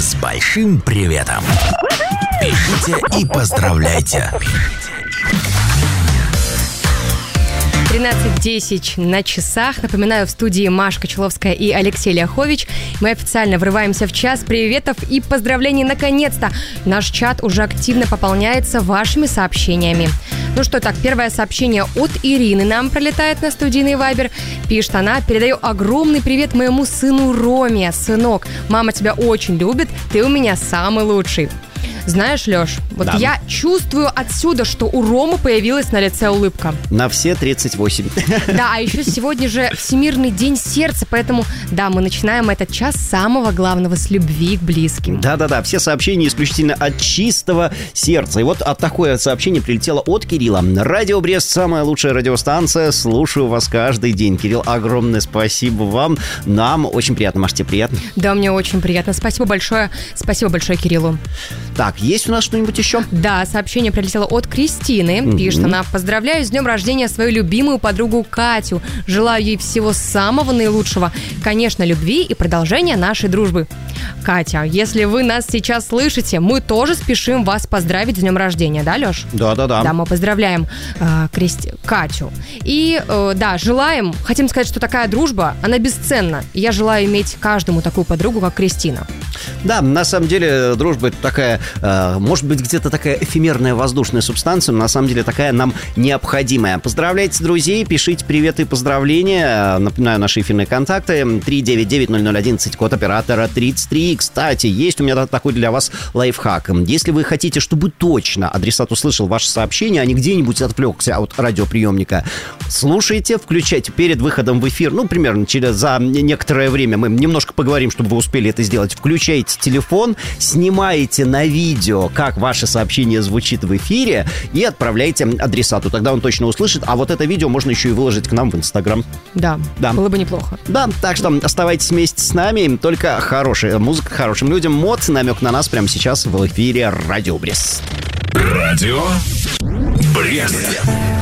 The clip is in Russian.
с большим приветом. Пишите и поздравляйте. 13:10 на часах. Напоминаю, в студии Машка Чуловская и Алексей Ляхович. Мы официально врываемся в час приветов и поздравлений. Наконец-то наш чат уже активно пополняется вашими сообщениями. Ну что, так, первое сообщение от Ирины нам пролетает на студийный вайбер. Пишет она: передаю огромный привет моему сыну Роме. Сынок, мама тебя очень любит, ты у меня самый лучший. Знаешь, Лёш, вот да. Я чувствую отсюда, что у Ромы появилась на лице улыбка. На все 38. Да, а еще сегодня же Всемирный день сердца, поэтому, да, мы начинаем этот час с самого главного, с любви к близким. Да-да-да, все сообщения исключительно от чистого сердца. И вот такое сообщение прилетело от Кирилла. Радио Брест, самая лучшая радиостанция, слушаю вас каждый день. Кирилл, огромное спасибо вам, нам очень приятно. Маш, тебе приятно? Да, мне очень приятно, спасибо большое Кириллу. Так, есть у нас что-нибудь еще? Да, сообщение прилетело от Кристины. Пишет она: поздравляю с днем рождения свою любимую подругу Катю. Желаю ей всего самого наилучшего. Конечно, любви и продолжения нашей дружбы. Катя, если вы нас сейчас слышите, мы тоже спешим вас поздравить с днем рождения, да, Лёш? Да-да-да. Да, мы поздравляем Катю. И, да, хотим сказать, что такая дружба, она бесценна. И я желаю иметь каждому такую подругу, как Кристина. Да, на самом деле дружба — это такая, может быть, где-то такая эфемерная воздушная субстанция, но на самом деле такая нам необходимая. Поздравляйте друзей, пишите приветы и поздравления. Напоминаю, наши эфирные контакты 399-0011, код оператора 33. Кстати, есть у меня такой для вас лайфхак. Если вы хотите, чтобы точно адресат услышал ваше сообщение, а не где-нибудь отвлекся от радиоприемника, слушайте, включайте перед выходом в эфир, примерно за некоторое время мы немножко поговорим, чтобы вы успели это сделать. Включайте телефон, снимаете на видео, как ваше сообщение звучит в эфире, и отправляйте адресату. Тогда он точно услышит, а вот это видео можно еще и выложить к нам в Инстаграм. Да, было бы неплохо. Да, так что оставайтесь вместе с нами. Только хорошая музыка хорошим людям. Мод, намек на нас прямо сейчас в эфире Радио Брест. Радио Брест.